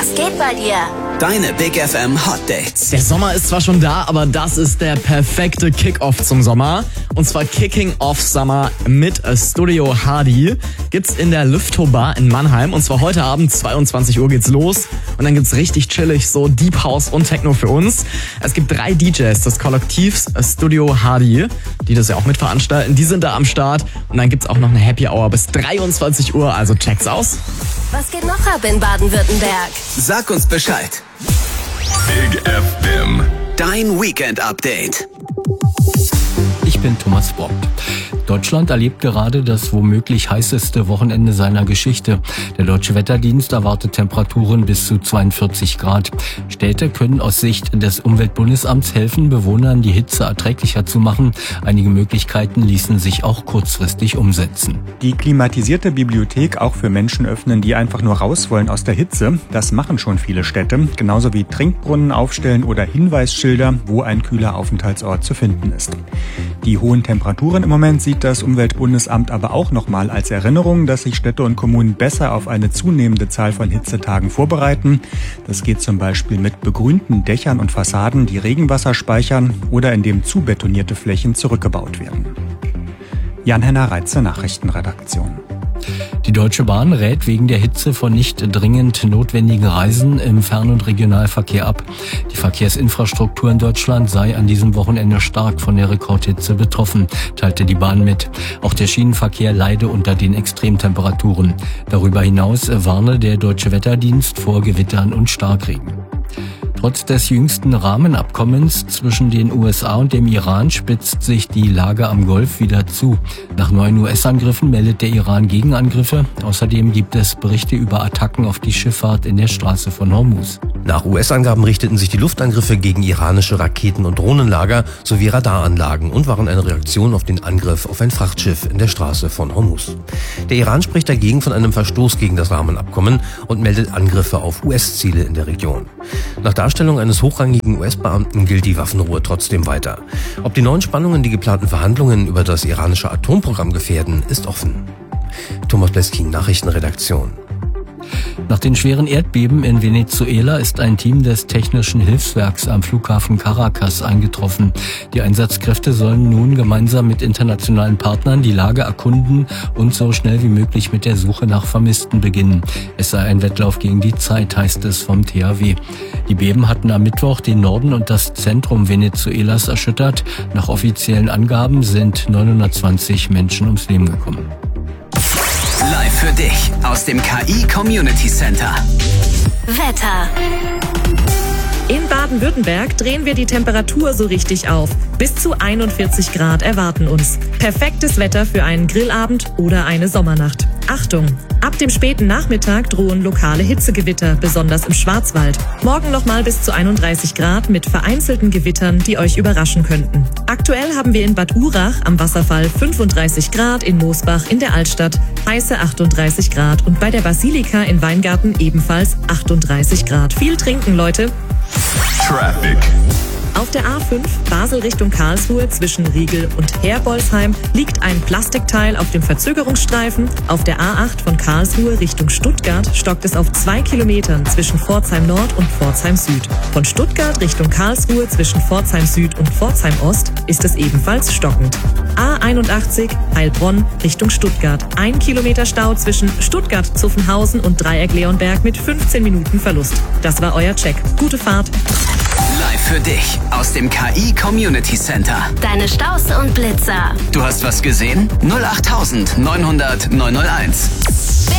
Was geht bei dir? Deine Big FM Hot Dates. Der Sommer ist zwar schon da, aber das ist der perfekte Kick-Off zum Sommer. Und zwar Kicking Off Summer mit Studio Hardy. Gibt's in der Lüftow Bar in Mannheim. Und zwar heute Abend, 22 Uhr geht's los. Und dann gibt's richtig chillig so Deep House und Techno für uns. Es gibt 3 DJs des Kollektivs Studio Hardy, die das ja auch mitveranstalten. Die sind da am Start. Und dann gibt's auch noch eine Happy Hour bis 23 Uhr. Also checkt's aus. Was geht noch ab in Baden-Württemberg? Sag uns Bescheid. Big FM. Dein Weekend-Update. Ich bin Thomas Bock. Deutschland erlebt gerade das womöglich heißeste Wochenende seiner Geschichte. Der Deutsche Wetterdienst erwartet Temperaturen bis zu 42 Grad. Städte können aus Sicht des Umweltbundesamts helfen, Bewohnern die Hitze erträglicher zu machen. Einige Möglichkeiten ließen sich auch kurzfristig umsetzen. Die klimatisierte Bibliothek auch für Menschen öffnen, die einfach nur raus wollen aus der Hitze. Das machen schon viele Städte. Genauso wie Trinkbrunnen aufstellen oder Hinweisschilder, wo ein kühler Aufenthaltsort zu finden ist. Die hohen Temperaturen im Moment sieht das Umweltbundesamt aber auch nochmal als Erinnerung, dass sich Städte und Kommunen besser auf eine zunehmende Zahl von Hitzetagen vorbereiten. Das geht zum Beispiel mit begrünten Dächern und Fassaden, die Regenwasser speichern oder indem zubetonierte Flächen zurückgebaut werden. Jan-Henner Reitze, Nachrichtenredaktion. Die Deutsche Bahn rät wegen der Hitze von nicht dringend notwendigen Reisen im Fern- und Regionalverkehr ab. Die Verkehrsinfrastruktur in Deutschland sei an diesem Wochenende stark von der Rekordhitze betroffen, teilte die Bahn mit. Auch der Schienenverkehr leide unter den Extremtemperaturen. Darüber hinaus warne der Deutsche Wetterdienst vor Gewittern und Starkregen. Trotz des jüngsten Rahmenabkommens zwischen den USA und dem Iran spitzt sich die Lage am Golf wieder zu. Nach 9 US-Angriffen meldet der Iran Gegenangriffe. Außerdem gibt es Berichte über Attacken auf die Schifffahrt in der Straße von Hormuz. Nach US-Angaben richteten sich die Luftangriffe gegen iranische Raketen- und Drohnenlager sowie Radaranlagen und waren eine Reaktion auf den Angriff auf ein Frachtschiff in der Straße von Hormuz. Der Iran spricht dagegen von einem Verstoß gegen das Rahmenabkommen und meldet Angriffe auf US-Ziele in der Region. Nach Darstellung eines hochrangigen US-Beamten gilt die Waffenruhe trotzdem weiter. Ob die neuen Spannungen die geplanten Verhandlungen über das iranische Atomprogramm gefährden, ist offen. Thomas Bleskin, Nachrichtenredaktion. Nach den schweren Erdbeben in Venezuela ist ein Team des Technischen Hilfswerks am Flughafen Caracas eingetroffen. Die Einsatzkräfte sollen nun gemeinsam mit internationalen Partnern die Lage erkunden und so schnell wie möglich mit der Suche nach Vermissten beginnen. Es sei ein Wettlauf gegen die Zeit, heißt es vom THW. Die Beben hatten am Mittwoch den Norden und das Zentrum Venezuelas erschüttert. Nach offiziellen Angaben sind 920 Menschen ums Leben gekommen. Live für dich aus dem KI Community Center. Wetter. In Baden-Württemberg drehen wir die Temperatur so richtig auf. Bis zu 41 Grad erwarten uns. Perfektes Wetter für einen Grillabend oder eine Sommernacht. Achtung! Ab dem späten Nachmittag drohen lokale Hitzegewitter, besonders im Schwarzwald. Morgen nochmal bis zu 31 Grad mit vereinzelten Gewittern, die euch überraschen könnten. Aktuell haben wir in Bad Urach am Wasserfall 35 Grad, in Moosbach in der Altstadt heiße 38 Grad und bei der Basilika in Weingarten ebenfalls 38 Grad. Viel trinken, Leute! Traffic. Auf der A5 Basel Richtung Karlsruhe zwischen Riegel und Herbolzheim liegt ein Plastikteil auf dem Verzögerungsstreifen. Auf der A8 von Karlsruhe Richtung Stuttgart stockt es auf 2 Kilometern zwischen Pforzheim Nord und Pforzheim Süd. Von Stuttgart Richtung Karlsruhe zwischen Pforzheim Süd und Pforzheim Ost ist es ebenfalls stockend. A81 Heilbronn Richtung Stuttgart. 1 Kilometer Stau zwischen Stuttgart-Zuffenhausen und Dreieck-Leonberg mit 15 Minuten Verlust. Das war euer Check. Gute Fahrt. Live für dich aus dem KI Community Center. Deine Staus und Blitzer. Du hast was gesehen? 08900 901.